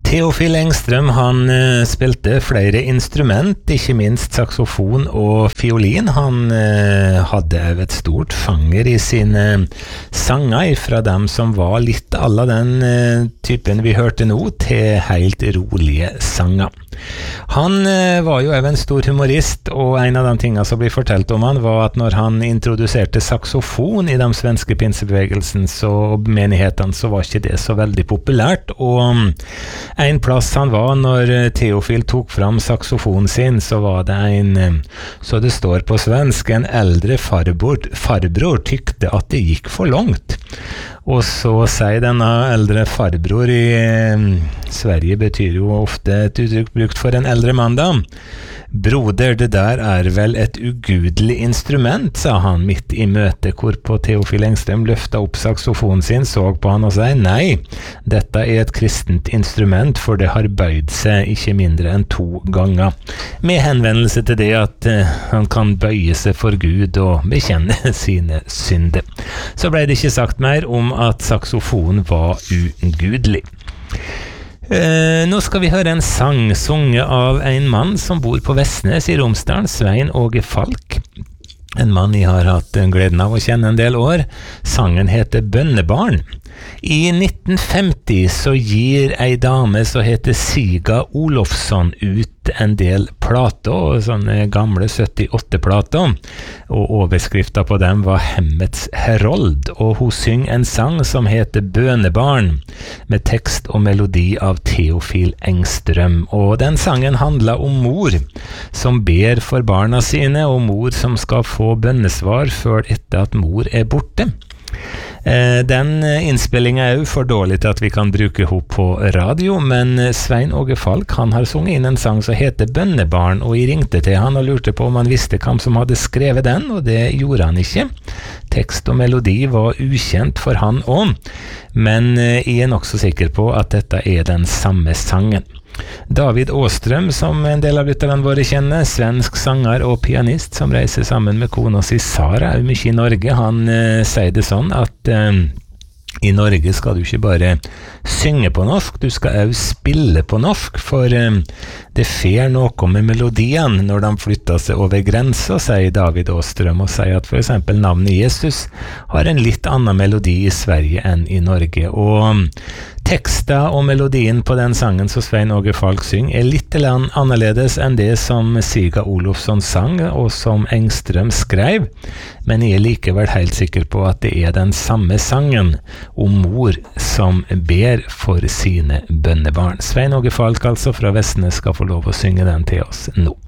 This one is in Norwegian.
Teofil Engstrøm, han spilte flere instrument, ikke minst saksofon og fiolin. Han hadde et stort fanger i sine sanger, fra dem som var litt alla den typen vi hørte nå, til helt rolige sanger. Han var jo en stor humorist, og en av de tingene som blir fortalt om han var at når han introduserte saksofon i de svenske pinsebevegelsen og menighetene, så var ikke det så veldig populært, og en plass han var når Teofil tok fram saksofonen sin, så var det så det står på svensk, en eldre farbror tykte at det gikk for langt. Og så sier denne eldre farbror i Sverige betyr jo ofte et uttrykk brukt for en eldre mann da. Broder, det der vel et ugudelig instrument, sa han midt i møtet, hvorpå Teofil Engstrøm løftet opp saksofonen sin, så på han og sa, nei, dette et kristent instrument, for det har bøyd seg ikke mindre enn 2 ganger. Med henvendelse til det at han kan bøye seg for Gud og bekjenne sine synder. Så ble det ikke sagt mer om at saksofonen var ugudelig. Nå skal vi høre en sang sunget av en mann som bor på Vestnes i Romsdalen, Svein Åge Falk. En mann jeg har hatt gleden av å kjenne en del år. Sangen heter Bønnebarn. I 1950 så gir ei dame som heter Siga Olofsson ut en del plater, sånne gamle 78-plater, og overskriften på dem var Hemmets Herold, og hun synger en sang som heter Bønnebarn, med tekst og melodi av Teofil Engstrøm, og den sangen handler om mor som ber for barna sine, og mor som skal få bønnesvar før etter at mor borte. Den innspillingen jo for dårlig til at vi kan bruke henne på radio, men Svein Åge Falk, han har sunget inn en sang som heter Bønnebarn, og jeg ringte til han og lurte på om han visste hvem som hadde skrevet den, og det gjorde han ikke. Tekst og melodi var ukjent for han også, men jeg nok så sikker på at dette den samme sangen. David Åstrøm, som en del av lytterne våre kjenner, svensk sanger og pianist som reiser sammen med kona si Sara, mye i Norge, han sier det sånn at i Norge skal du ikke bare synge på norsk, du skal også spille på norsk, for det fer noe med melodien når de flytter seg over grenser, sier David Åstrøm, og sier at for eksempel navnet Jesus har en litt annen melodi i Sverige enn i Norge, og teksten og melodien på den sangen som Svein Åge Falk synger litt annerledes enn det som Siga Olofsson sang og som Engstrøm skrev, men jeg likevel helt sikker på at det den samme sangen om mor som ber for sine bønnebarn. Svein Åge Falk altså fra Vestnes skal få lov å synge den til oss nå.